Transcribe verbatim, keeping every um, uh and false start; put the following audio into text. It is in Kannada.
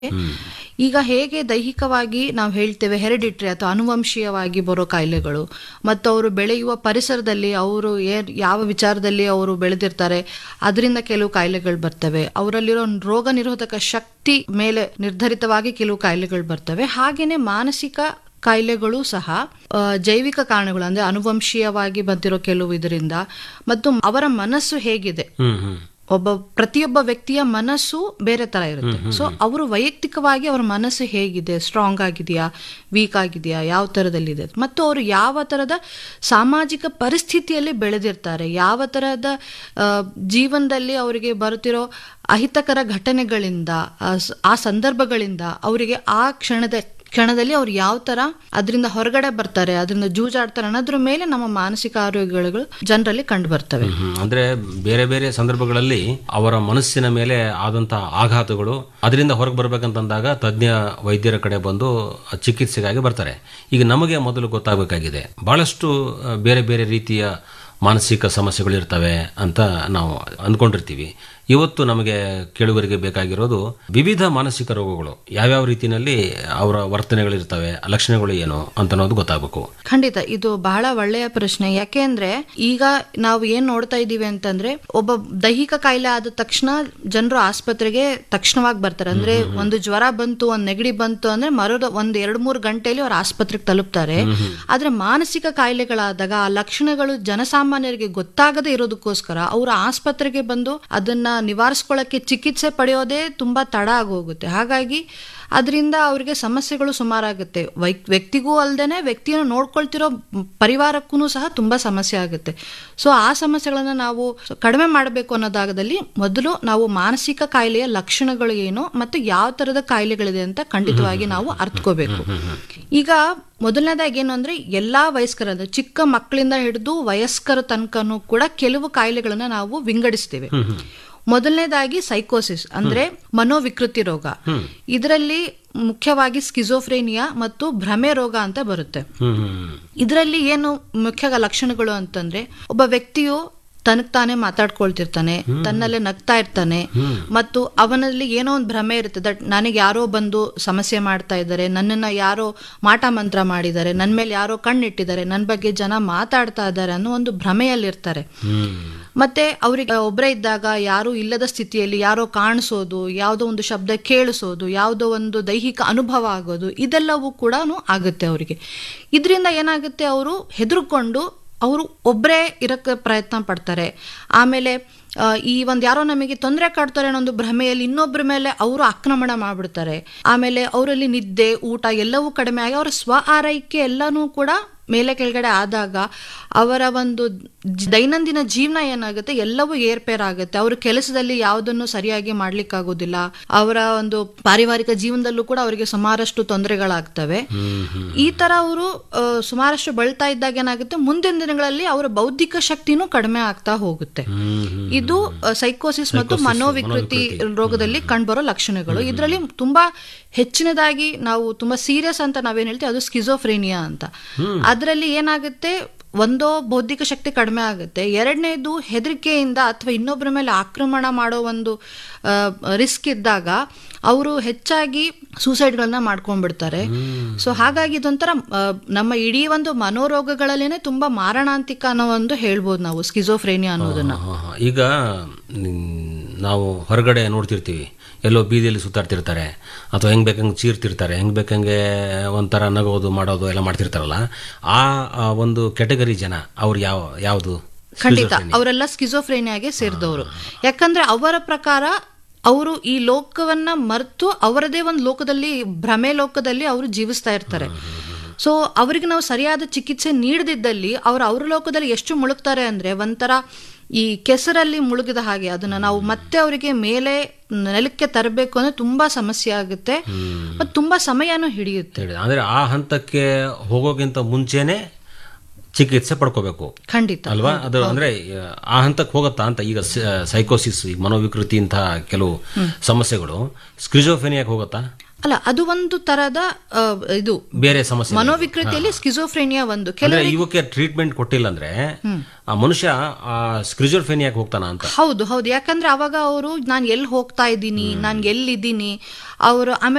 ಈಗ ಹೇಗೆ ದೈಹಿಕವಾಗಿ ನಾವು ಹೇಳ್ತೇವೆ ಹೆರಿಡಿಟ್ರಿ ಅಥವಾ ಅನುವಂಶೀಯವಾಗಿ ಬರೋ ಕಾಯಿಲೆಗಳು, ಮತ್ತು ಅವರು ಬೆಳೆಯುವ ಪರಿಸರದಲ್ಲಿ ಅವರು ಏನ್ ಯಾವ ವಿಚಾರದಲ್ಲಿ ಅವರು ಬೆಳೆದಿರ್ತಾರೆ ಅದರಿಂದ ಕೆಲವು ಕಾಯಿಲೆಗಳು ಬರ್ತವೆ. ಅವರಲ್ಲಿರೋ ರೋಗ ನಿರೋಧಕ ಶಕ್ತಿ ಮೇಲೆ ನಿರ್ಧರಿತವಾಗಿ ಕೆಲವು ಕಾಯಿಲೆಗಳು ಬರ್ತವೆ. ಹಾಗೇನೆ ಮಾನಸಿಕ ಕಾಯಿಲೆಗಳು ಸಹ ಜೈವಿಕ ಕಾರಣಗಳು ಅಂದ್ರೆ ಅನುವಂಶೀಯವಾಗಿ ಬಂದಿರೋ ಕೆಲವು ಇದರಿಂದ, ಮತ್ತು ಅವರ ಮನಸ್ಸು ಹೇಗಿದೆ, ಒಬ್ಬ ಪ್ರತಿಯೊಬ್ಬ ವ್ಯಕ್ತಿಯ ಮನಸ್ಸು ಬೇರೆ ತರ ಇರುತ್ತೆ. ಸೊ ಅವರು ವೈಯಕ್ತಿಕವಾಗಿ ಅವರ ಮನಸ್ಸು ಹೇಗಿದೆ, ಸ್ಟ್ರಾಂಗ್ ಆಗಿದೆಯಾ, ವೀಕ್ ಆಗಿದೆಯಾ, ಯಾವ ತರದಲ್ಲಿದೆ, ಮತ್ತು ಅವರು ಯಾವ ತರದ ಸಾಮಾಜಿಕ ಪರಿಸ್ಥಿತಿಯಲ್ಲಿ ಬೆಳೆದಿರ್ತಾರೆ, ಯಾವ ತರಹದ ಜೀವನದಲ್ಲಿ ಅವರಿಗೆ ಬರುತ್ತಿರೋ ಅಹಿತಕರ ಘಟನೆಗಳಿಂದ, ಆ ಸಂದರ್ಭಗಳಿಂದ ಅವರಿಗೆ ಆ ಕ್ಷಣದ ಕ್ಷಣದಲ್ಲಿ ಅವ್ರು ಯಾವ ತರ ಅದರಿಂದ ಹೊರಗಡೆ ಬರ್ತಾರೆ, ಅದರಿಂದ ಜೂಜಾಡ್ತಾರೆ ಅನ್ನೋದ್ರ ಮೇಲೆ ನಮ್ಮ ಮಾನಸಿಕ ಆರೋಗ್ಯಗಳು ಜನರಲ್ಲಿ ಕಂಡು ಬರ್ತವೆ. ಅಂದ್ರೆ ಬೇರೆ ಬೇರೆ ಸಂದರ್ಭಗಳಲ್ಲಿ ಅವರ ಮನಸ್ಸಿನ ಮೇಲೆ ಆದಂತಹ ಆಘಾತಗಳು, ಅದರಿಂದ ಹೊರಗೆ ಬರ್ಬೇಕಂತಂದಾಗ ತಜ್ಞ ವೈದ್ಯರ ಕಡೆ ಬಂದು ಚಿಕಿತ್ಸೆಗಾಗಿ ಬರ್ತಾರೆ. ಈಗ ನಮಗೆ ಮೊದಲು ಗೊತ್ತಾಗಬೇಕಾಗಿದೆ, ಬಹಳಷ್ಟು ಬೇರೆ ಬೇರೆ ರೀತಿಯ ಮಾನಸಿಕ ಸಮಸ್ಯೆಗಳು ಇರ್ತವೆ ಅಂತ ನಾವು ಅಂದ್ಕೊಂಡಿರ್ತೀವಿ. ಇವತ್ತು ನಮಗೆ ಕೇಳುಗರಿಗೆ ಬೇಕಾಗಿರೋದು ವಿವಿಧ ಮಾನಸಿಕ ರೋಗಗಳು ಯಾವ್ಯಾವ ರೀತಿಯಲ್ಲಿ ಅವರ ವರ್ತನೆಗಳಿರ್ತವೆ, ಲಕ್ಷಣಗಳು ಏನು ಅಂತ ಅನ್ನೋದು ಗೊತ್ತಾಗಬೇಕು. ಖಂಡಿತ ಇದು ಬಹಳ ಒಳ್ಳೆಯ ಪ್ರಶ್ನೆ. ಯಾಕೆಂದ್ರೆ ಈಗ ನಾವು ಏನ್ ನೋಡ್ತಾ ಇದೀವಿ ಅಂತಂದ್ರೆ, ಒಬ್ಬ ದೈಹಿಕ ಕಾಯಿಲೆ ಆದ ತಕ್ಷಣ ಜನರು ಆಸ್ಪತ್ರೆಗೆ ತಕ್ಷಣವಾಗಿ ಬರ್ತಾರೆ. ಅಂದ್ರೆ ಒಂದು ಜ್ವರ ಬಂತು, ಒಂದ್ ನೆಗಡಿ ಬಂತು ಅಂದ್ರೆ ಮರದ ಒಂದ್ ಎರಡ್ ಮೂರು ಗಂಟೆಯಲ್ಲಿ ಅವ್ರು ಆಸ್ಪತ್ರೆಗೆ ತಲುಪ್ತಾರೆ. ಆದ್ರೆ ಮಾನಸಿಕ ಕಾಯಿಲೆಗಳಾದಾಗ ಆ ಲಕ್ಷಣಗಳು ಜನಸಾಮಾನ್ಯರಿಗೆ ಗೊತ್ತಾಗದೇ ಇರೋದಕ್ಕೋಸ್ಕರ ಅವರು ಆಸ್ಪತ್ರೆಗೆ ಬಂದು ಅದನ್ನ ನಿವಾರಿಸ್ಕೊಳ್ಳಕ್ಕೆ ಚಿಕಿತ್ಸೆ ಪಡೆಯೋದೇ ತುಂಬಾ ತಡ ಆಗೋಗುತ್ತೆ. ಹಾಗಾಗಿ ಅದರಿಂದ ಅವರಿಗೆ ಸಮಸ್ಯೆಗಳು ಸುಮಾರಾಗುತ್ತೆ. ವ್ಯಕ್ತಿಗೂ ಅಲ್ದೇನೆ ವ್ಯಕ್ತಿಯನ್ನು ನೋಡ್ಕೊಳ್ತಿರೋ ಪರಿವಾರಕ್ಕೂ ಸಹ ತುಂಬಾ ಸಮಸ್ಯೆ ಆಗುತ್ತೆ. ಸೊ ಆ ಸಮಸ್ಯೆಗಳನ್ನ ನಾವು ಕಡಿಮೆ ಮಾಡಬೇಕು ಅನ್ನೋದಾಗದಲ್ಲಿ ಮೊದಲು ನಾವು ಮಾನಸಿಕ ಕಾಯಿಲೆಯ ಲಕ್ಷಣಗಳು ಏನು ಮತ್ತು ಯಾವ ತರದ ಕಾಯಿಲೆಗಳಿದೆ ಅಂತ ಖಂಡಿತವಾಗಿ ನಾವು ಅರ್ಥಕೋಬೇಕು. ಈಗ ಮೊದಲನೇದಾಗಿ ಏನು ಅಂದ್ರೆ, ಎಲ್ಲಾ ವಯಸ್ಕರ ಚಿಕ್ಕ ಮಕ್ಕಳಿಂದ ಹಿಡಿದು ವಯಸ್ಕರ ತನಕನೂ ಕೂಡ ಕೆಲವು ಕಾಯಿಲೆಗಳನ್ನ ನಾವು ವಿಂಗಡಿಸ್ತೇವೆ. ಮೊದಲನೇದಾಗಿ ಸೈಕೋಸಿಸ್ ಅಂದ್ರೆ ಮನೋವಿಕೃತಿ ರೋಗ. ಇದರಲ್ಲಿ ಮುಖ್ಯವಾಗಿ ಸ್ಕಿಜೋಫ್ರೇನಿಯಾ ಮತ್ತು ಭ್ರಮೆ ರೋಗ ಅಂತ ಬರುತ್ತೆ. ಇದರಲ್ಲಿ ಏನು ಮುಖ್ಯ ಲಕ್ಷಣಗಳು ಅಂತಂದ್ರೆ, ಒಬ್ಬ ವ್ಯಕ್ತಿಯು ತನಗ್ ತಾನೇ ಮಾತಾಡ್ಕೊಳ್ತಿರ್ತಾನೆ, ತನ್ನಲ್ಲೇ ನಗ್ತಾ ಇರ್ತಾನೆ, ಮತ್ತು ಅವನಲ್ಲಿ ಏನೋ ಒಂದು ಭ್ರಮೆ ಇರುತ್ತೆ, ದಟ್ ನನಗೆ ಯಾರೋ ಬಂದು ಸಮಸ್ಯೆ ಮಾಡ್ತಾ ಇದ್ದಾರೆ, ನನ್ನನ್ನ ಯಾರೋ ಮಾಟ ಮಂತ್ರ ಮಾಡಿದ್ದಾರೆ, ನನ್ನ ಮೇಲೆ ಯಾರೋ ಕಣ್ಣಿಟ್ಟಿದ್ದಾರೆ, ನನ್ನ ಬಗ್ಗೆ ಜನ ಮಾತಾಡ್ತಾ ಇದ್ದಾರೆ ಅನ್ನೋ ಒಂದು ಭ್ರಮೆಯಲ್ಲಿರ್ತಾರೆ. ಮತ್ತೆ ಅವ್ರಿಗೆ ಒಬ್ಬರೇ ಇದ್ದಾಗ ಯಾರು ಇಲ್ಲದ ಸ್ಥಿತಿಯಲ್ಲಿ ಯಾರೋ ಕಾಣಿಸೋದು, ಯಾವುದೋ ಒಂದು ಶಬ್ದ ಕೇಳಿಸೋದು, ಯಾವುದೋ ಒಂದು ದೈಹಿಕ ಅನುಭವ ಆಗೋದು, ಇದೆಲ್ಲವೂ ಕೂಡ ಆಗುತ್ತೆ ಅವರಿಗೆ. ಇದರಿಂದ ಏನಾಗುತ್ತೆ, ಅವರು ಹೆದರ್ಕೊಂಡು ಅವರು ಒಬ್ಬರೇ ಇರಕ್ಕೆ ಪ್ರಯತ್ನ ಪಡ್ತಾರೆ. ಆಮೇಲೆ ಈ ಒಂದ್ ಯಾರೋ ನಮಗೆ ತೊಂದರೆ ಕಾಡ್ತಾರೆ ಅನ್ನೋ ಒಂದು ಭ್ರಮೆಯಲ್ಲಿ ಇನ್ನೊಬ್ಬರ ಮೇಲೆ ಅವರು ಆಕ್ರಮಣ ಮಾಡ್ಬಿಡ್ತಾರೆ. ಆಮೇಲೆ ಅವರಲ್ಲಿ ನಿದ್ದೆ, ಊಟ ಎಲ್ಲವೂ ಕಡಿಮೆ ಆಗಿ ಅವರ ಸ್ವ ಆರೈಕೆ ಎಲ್ಲನೂ ಕೂಡ ಮೇಲೆ ಕೆಳಗಡೆ ಆದಾಗ ಅವರ ಒಂದು ದೈನಂದಿನ ಜೀವನ ಏನಾಗುತ್ತೆ, ಎಲ್ಲವೂ ಏರ್ಪೇರ್ ಆಗುತ್ತೆ. ಅವ್ರ ಕೆಲಸದಲ್ಲಿ ಯಾವುದನ್ನು ಸರಿಯಾಗಿ ಮಾಡ್ಲಿಕ್ಕಾಗೋದಿಲ್ಲ. ಅವರ ಒಂದು ಪಾರಿವಾರಿಕ ಜೀವನದಲ್ಲೂ ಕೂಡ ಅವರಿಗೆ ಸುಮಾರಷ್ಟು ತೊಂದರೆಗಳಾಗ್ತವೆ. ಈ ತರ ಅವರು ಸುಮಾರಷ್ಟು ಬಳಲ್ತಾ ಇದ್ದಾಗ ಏನಾಗುತ್ತೆ, ಮುಂದಿನ ದಿನಗಳಲ್ಲಿ ಅವರ ಬೌದ್ಧಿಕ ಶಕ್ತಿನೂ ಕಡಿಮೆ ಆಗ್ತಾ ಹೋಗುತ್ತೆ. ಇದು ಸೈಕೋಸಿಸ್ ಮತ್ತು ಮನೋವಿಕೃತಿ ರೋಗದಲ್ಲಿ ಕಂಡುಬರೋ ಲಕ್ಷಣಗಳು. ಇದರಲ್ಲಿ ತುಂಬಾ ಹೆಚ್ಚಿನದಾಗಿ ನಾವು ತುಂಬಾ ಸೀರಿಯಸ್ ಅಂತ ನಾವೇನ್ ಹೇಳ್ತೀವಿ ಅದು ಸ್ಕಿಜೋಫ್ರೇನಿಯಾ ಅಂತ. ಅದರಲ್ಲಿ ಏನಾಗುತ್ತೆ, ಒಂದೋ ಬೌದ್ಧಿಕ ಶಕ್ತಿ ಕಡಿಮೆ ಆಗುತ್ತೆ, ಎರಡನೇದು ಹೆದರಿಕೆಯಿಂದ ಅಥವಾ ಇನ್ನೊಬ್ಬರ ಮೇಲೆ ಆಕ್ರಮಣ ಮಾಡೋ ಒಂದು ರಿಸ್ಕ್ ಇದ್ದಾಗ ಅವರು ಹೆಚ್ಚಾಗಿ ಸೂಸೈಡ್ಗಳನ್ನ ಮಾಡ್ಕೊಂಡ್ಬಿಡ್ತಾರೆ. ಸೊ ಹಾಗಾಗಿ ಇದೊಂಥರ ನಮ್ಮ ಇಡೀ ಒಂದು ಮನೋರೋಗಗಳಲ್ಲೇನೆ ತುಂಬಾ ಮಾರಣಾಂತಿಕ ಅನ್ನೋ ಒಂದು ಹೇಳ್ಬೋದು ನಾವು ಸ್ಕಿಜೋಫ್ರೇನಿಯಾ ಅನ್ನೋದನ್ನ. ಈಗ ನಾವು ಹೊರಗಡೆ ನೋಡ್ತಿರ್ತೀವಿ, ಎಲ್ಲೋ ಬೀದಿಯಲ್ಲಿ ಸುತ್ತಾಡ್ತಿರ್ತಾರೆ, ಅಥವಾ ಹೆಂಗ್ ಬೇಕಂಗೆ ಚೀರ್ತಿರ್ತಾರೆ, ಹೆಂಗ್ ಬೇಕಂಗೆ ಒಂಥರ ನಗೋದು ಮಾಡೋದು ಎಲ್ಲ ಮಾಡ್ತಿರ್ತಾರಲ್ಲ, ಆ ಒಂದು ಕೆಟಗರಿ ಜನ ಅವ್ರು ಯಾವ ಯಾವುದು? ಖಂಡಿತ ಅವರೆಲ್ಲ ಸ್ಕಿಜೋಫ್ರೇನಿಯಾಗೆ ಸೇರಿದವರು. ಯಾಕಂದ್ರೆ ಅವರ ಪ್ರಕಾರ ಅವರು ಈ ಲೋಕವನ್ನ ಮರೆತು ಅವರದೇ ಒಂದು ಲೋಕದಲ್ಲಿ, ಭ್ರಮೆ ಲೋಕದಲ್ಲಿ ಅವರು ಜೀವಿಸ್ತಾ ಇರ್ತಾರೆ. ಸೊ ಅವರಿಗೆ ನಾವು ಸರಿಯಾದ ಚಿಕಿತ್ಸೆ ನೀಡದಿದ್ದಲ್ಲಿ ಅವರು ಅವ್ರ ಲೋಕದಲ್ಲಿ ಎಷ್ಟು ಮುಳುಗ್ತಾರೆ ಅಂದ್ರೆ ಒಂಥರ ಈ ಕೆಸರಲ್ಲಿ ಮುಳುಗಿದ ಹಾಗೆ. ಅದನ್ನ ನಾವು ಮತ್ತೆ ಅವರಿಗೆ ಮೇಲೆ ನೆಲಕ್ಕೆ ತರಬೇಕು ಅಂದ್ರೆ ತುಂಬಾ ಸಮಸ್ಯೆ ಆಗುತ್ತೆ ಮತ್ತು ತುಂಬಾ ಸಮಯನೂ ಹಿಡಿಯುತ್ತೆ. ಅಂದ್ರೆ ಆ ಹಂತಕ್ಕೆ ಹೋಗೋಕ್ಕಿಂತ ಮುಂಚೆನೆ ಚಿಕಿತ್ಸೆ ಪಡ್ಕೋಬೇಕು. ಖಂಡಿತ ಅಲ್ವಾ? ಅದು ಅಂದ್ರೆ ಆ ಹಂತಕ್ಕೆ ಹೋಗತ್ತಾ ಅಂತ. ಈಗ ಸೈಕೋಸಿಸ್, ಮನೋವಿಕೃತಿ ಇಂತಹ ಕೆಲವು ಸಮಸ್ಯೆಗಳು ಸ್ಕಿಜೋಫ್ರೇನಿಯಾಕ್ಕೆ ಹೋಗತ್ತಾ? ಅಲ್ಲ, ಅದು ಒಂದು ತರದ ಆ, ಇದು ಬೇರೆ ಸಮಸ್ಯೆ. ಮನೋವಿಕೃತಿಯಲ್ಲಿ ಸ್ಕಿಜೋಫ್ರೇನಿಯಾ ಒಂದು. ಅಂದ್ರೆ ಇವಕ್ಕೆ ಟ್ರೀಟ್ಮೆಂಟ್ ಕೊಟ್ಟಿಲ್ಲ ಅಂದ್ರೆ ಆ ಮನುಷ್ಯ ಸ್ಕ್ರಿಜೋಫ್ರೇನಿಯಾಗೆ ಹೋಗ್ತಾನ ಅಂತ. ಹೌದು ಹೌದು, ಯಾಕಂದ್ರೆ ಅವಾಗ ಅವರು ನಾನು ಎಲ್ಲಿ ಹೋಗ್ತಾ ಇದ್ದೀನಿ, ನಾನು ಎಲ್ಲಿದ್ದೀನಿ, ಅವರು